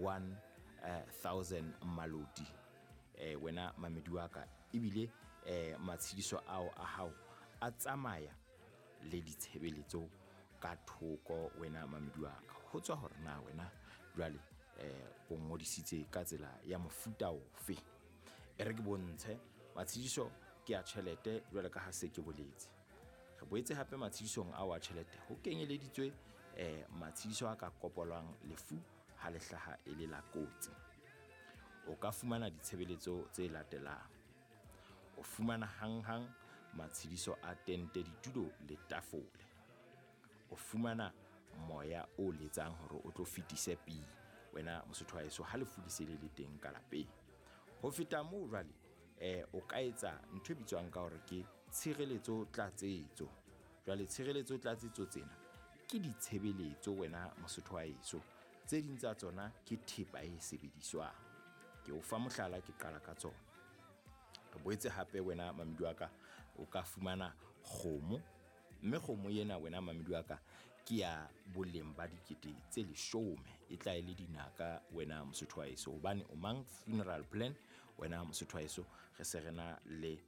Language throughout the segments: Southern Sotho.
1000 maloti wena mamedi wa ka ebile matshediso ao a hao a tsamaya le ditshebeletso ka thoko wena mamedi wa ka ho tswa hore na wena jwale o ngodisitse ka tsela ya mofuta ofe re ke bontshe matshediso ke a tšhelete jwale ka ha se ke boletse re boetse hape matshedisong a wa tšhelete ho kenyeleditswe matshediso a ka kopolwang lefu ha le hlaha e le la kotsi o ka fumana ditshebeletso tse latelang o fumana hanghang matshediso a tente ditulo le tafole o fumana moya o letsang hore o tlo fetise pi wena mosotho wa heso ha le fudisele le teng ka lapeng ho feta moo jwale o ka etsa ntho e bitswang ka hore ke tshireletso tlatsetso jwale tshireletso tlatsetso tsena ke ditshebeletso wena mosotho wa heso tse ding tsa tsona ke thepa e sebediswang ke o fa mohlala ke qala ka tsona re boetse hape wena mamedi wa ka o ka fumana kgomo mme kgomo yena wena mamedi wa ka ke ya boleng ba dikete tse 10 e tla ile dinaka wena mosotho wa heso hobane o mang funeral plan wena mosotho wa heso re se rena le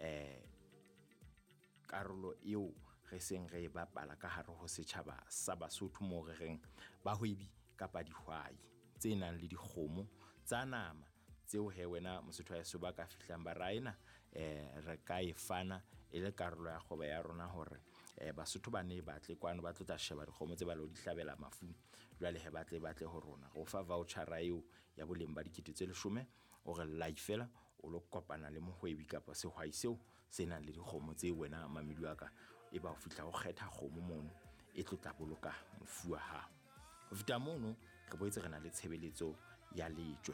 karolo eo re seng re bapala ka hare ho setjhaba sa Basotho mo re reng ba hwebi kapa dihwai tse nang le dikgomo tsa nama tseo he wena mosotho wa heso ba ka fihlang ba raena re ka e fana e le karolo ya kgoba ya rona hore Basotho ba ne batle kwano ba tlotla sheba dikgomo tse ba lo di hlabela mafu jwale he batle ho rona go fa voucher eo ya boleng ba dikete tse 10 o re live fela o lo kopana le mohwebi kapa sehwai seo se nang le dikgomo tse wena mamedi wa ka e ba o fihla go kgetha kgomo mono e tlotla boloka mofu wa hao ho feta mono re boetse rena le tshebeletso ya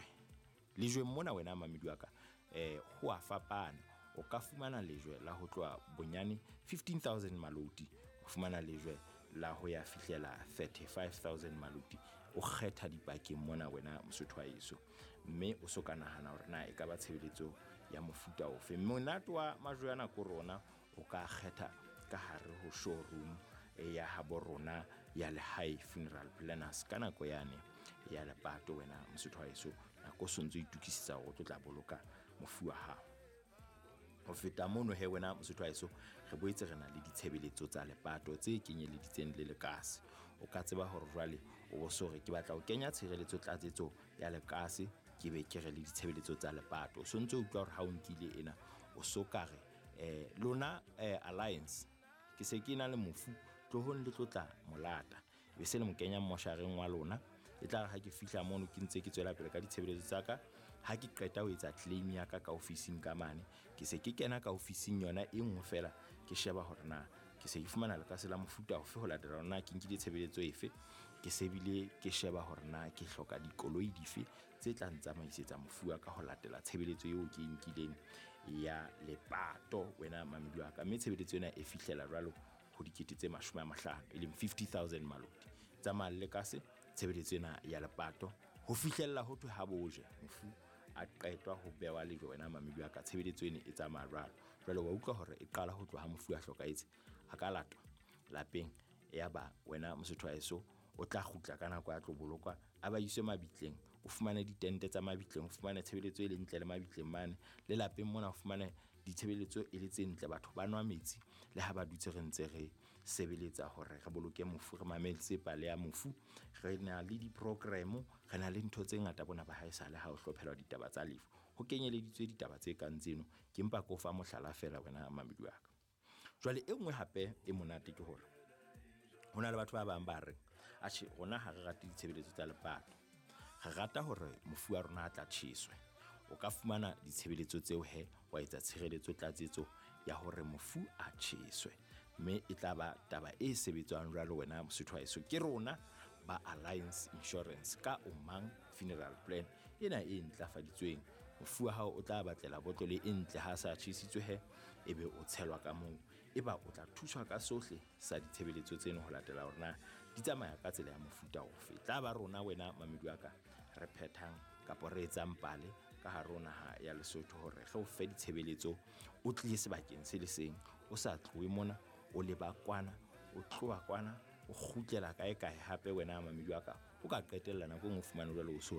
lejwe mona wena mamedi wa ka ho a fapana o ka fumana lejwe la ho tloa bonyane 15000 maloti o fumana lejwe la ho ya fihlela 35000 maloti o kgetha dipakeng mona wena mosotho wa heso mme o soka nahana hore na e ka ba tshebeletso ya mofuta ofe monato wa majwana ko rona o ka kgetha ka hare ho showroom ya habo rona ya Lehai Funeral Planners ka nako yane ya lepato wena mosotho wa heso nako sontso itukisisa go tla boloka mofu wa hao ho feta mono he wena mosotho wa heso re boetse rena le ditshebeletso tsa lepato tse kenyeleditseng le lekase o ka tseba hore jwale o bo so re ke batla o kenya tshireletso tlatsetso ya lekase ke be ke re le ditshebeletso tsa lepato so ntse o utlwa hore ha o nkile ena o so kare lona alliance ke se ke na le mofu tlohong le tlotla molata be se le mo kenya moshareng wa lona e tla ha ke fihla mono ke ntse ke tswela pele ka ditshebeletso tsa ka ha ke qeta ho etsa claim ya ka office-ing ka mane ke se ke kena ka office-ing yona e nngwe fela ke sheba hore na ke se ke fumana le ka sela mofuta ofe ho latela rona ke nkile tshebeletso efe ke se bile ke sheba hore na ke hloka dikoloi dife tse tla ntsamaisetsa mofu wa ka ho latela tshebeletso eo ke nkileng ya lepato wena mamedi wa ka mme tshebeletso ena e fihlela jwalo ho dikete tse 50 e leng 50000 maloti tsa malle ka se tshebeletso ena ya lepato ho fihlella ho thwe ha boje mofu a qetwa ho bewa le wena mamedi wa ka tshebeletso ene e tsamaya jwale wa utlwa hore e qala ho tloha mofu a hlokaetse a ka latwa lapeng ya ba wena mosotho wa heso o tla khutla ka nako ya tlo bolokwa a ba iswe mabitleng o fumane ditente tsa mabitleng o fumane tshebeletso e le ntle le mabitleng mane le lapeng mona o fumane ditshebeletso e le tse ntle batho ba nwa metsi le ha ba dutse re ntse re sebeletsa hore re boloke mofu re mametse pale ya mofu re na le di program re na le ntho tse ngata bona ba haisa le ha o hlophelwa ditaba tsa lefu ho kenyeleditswe ditaba tse kang tseno ke mpa ko fa mohlala fela wena mamedi wa ka jwale e nngwe hape e monate ke hore hona le batho ba bang ba re atjhe rona ha re rate ditshebeletso tsa lepato re rata hore mofu wa rona a tla tjheswe o ka fumana ditshebeletso tseo he wa etsa tshireletso tlatsetso ya hore mofu a tjheswe mme e tla ba taba e sebetswang jwalo wena mosotho wa heso ke rona ba Alliance Insurance ka Omang Funeral Plan ena e ntlafaditsweng mofu wa hao o tla batlela botlolo e ntle ha sa tjhisitswe he ebe o tshelwa ka moo eba o tla thuswa ka sohle sa ditshebeletso tseno ho latela hore na di tsamaya ka tsela ya mofuta ofe tla ba rona wena mamedi wa ka re phethang kapo re etsang pale ka ha rona ha ya Lesotho hore re o fe ditshebeletso o tlile sebakeng se le seng o sa tlowe mona o leba kwana o tloa kwana o khutlela kae hape wena mamedi wa ka o ka qetella nako ngwe fumana jwalo o so